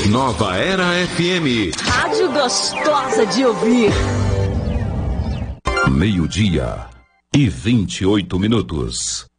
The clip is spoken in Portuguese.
Nova Era FM. Rádio gostosa de ouvir. 12:28.